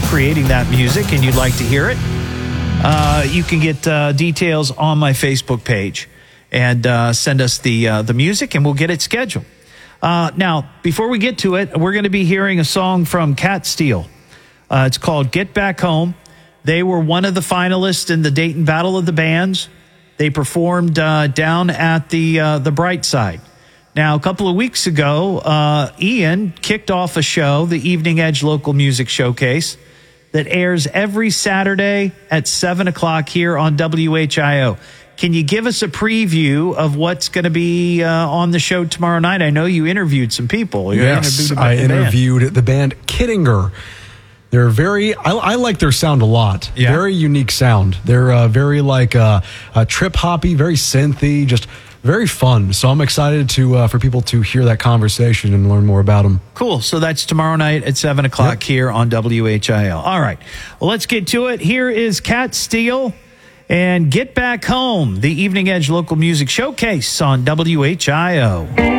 creating that music and you'd like to hear it, you can get details on my Facebook page and send us the music, and we'll get it scheduled. Now, before we get to it, we're going to be hearing a song from Cat Steel. It's called Get Back Home. They were one of the finalists in the Dayton Battle of the Bands. They performed down at the Bright Side. Now, a couple of weeks ago, Ian kicked off a show, the Evening Edge Local Music Showcase, that airs every Saturday at 7 o'clock here on WHIO. Can you give us a preview of what's going to be on the show tomorrow night? I know you interviewed some people. Yes, I interviewed the band Kittinger. They're I like their sound a lot. Yeah. Very unique sound. They're very like trip-hoppy, very synthy, just very fun. So I'm excited for people to hear that conversation and learn more about them. Cool. So that's tomorrow night at 7 o'clock here on WHIO. All right. Well, let's get to it. Here is Cat Steel and Get Back Home, the Evening Edge Local Music Showcase on WHIO.